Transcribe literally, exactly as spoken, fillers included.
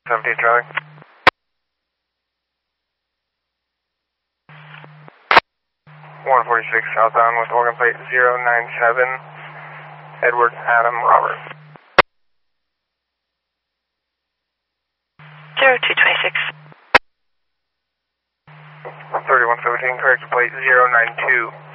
seventeen Charlie. one forty-six southbound with organ plate zero nine seven, Edward Adam Robert. zero two twenty-six. thirty-one seventeen, correct plate zero nine two.